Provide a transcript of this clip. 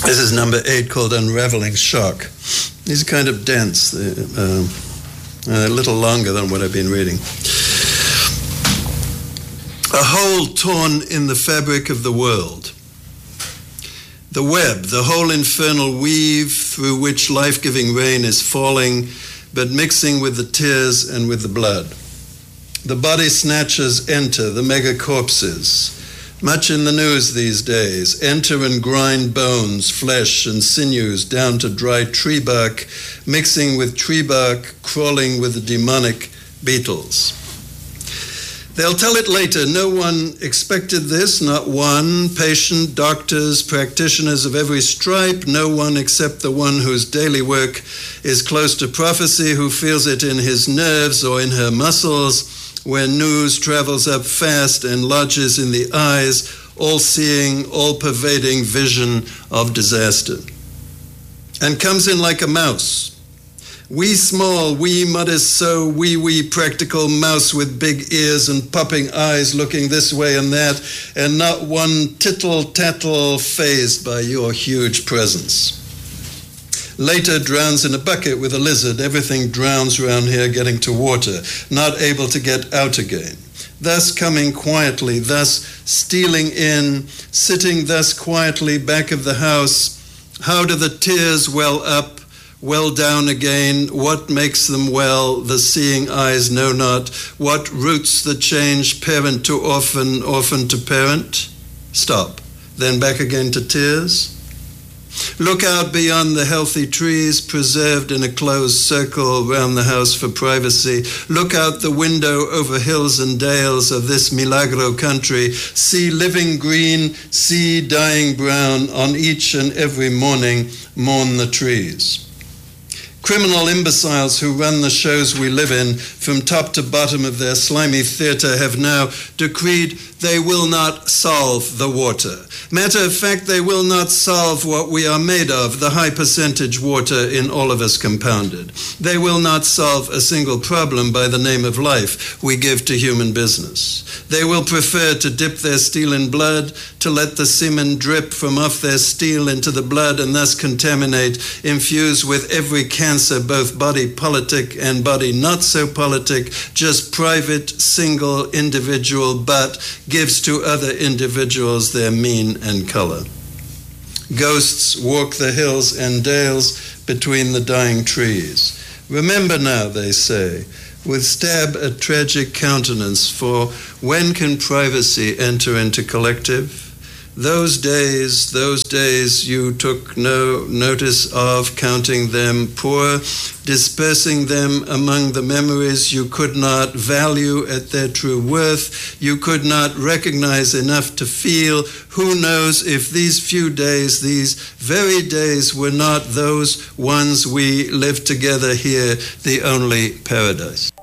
This is number 8, called Unraveling Shock. These are kind of dense, a little longer than what I've been reading. A hole torn in the fabric of the world. The web, the whole infernal weave through which life-giving rain is falling, but mixing with the tears and with the blood. The body snatchers enter, the megacorpses. Much in the news these days, enter and grind bones, flesh and sinews down to dry tree bark, mixing with tree bark, crawling with the demonic beetles. They'll tell it later. No one expected this, not one. Patient, doctors, practitioners of every stripe, no one except the one whose daily work is close to prophecy, who feels it in his nerves or in her muscles, where news travels up fast and lodges in the eyes, all-seeing, all-pervading vision of disaster. And comes in like a mouse. Wee small, wee modest so, wee practical mouse with big ears and popping eyes looking this way and that, and not one tittle-tattle fazed by your huge presence. Later drowns in a bucket with a lizard. Everything drowns around here getting to water, not able to get out again. Thus coming quietly, thus stealing in, sitting thus quietly back of the house. How do the tears well up, well down again? What makes them well? The seeing eyes know not. What roots the change parent to orphan, orphan to parent? Stop. Then back again to tears. Look out beyond the healthy trees preserved in a closed circle round the house for privacy. Look out the window over hills and dales of this Milagro country. See living green, see dying brown. On each and every morning mourn the trees. Criminal imbeciles who run the shows we live in from top to bottom of their slimy theater have now decreed they will not solve the water. Matter of fact, they will not solve what we are made of, the high percentage water in all of us compounded. They will not solve a single problem by the name of life we give to human business. They will prefer to dip their steel in blood, to let the semen drip from off their steel into the blood and thus contaminate, infuse with every cancer, both body politic and body not so politic, just private, single, individual, but gives to other individuals their mien and color. Ghosts walk the hills and dales between the dying trees. Remember now, they say, with stab a tragic countenance, for when can privacy enter into collective? Those days you took no notice of, counting them poor, dispersing them among the memories you could not value at their true worth, you could not recognize enough to feel. Who knows if these few days, these very days, were not those ones we lived together here, the only paradise.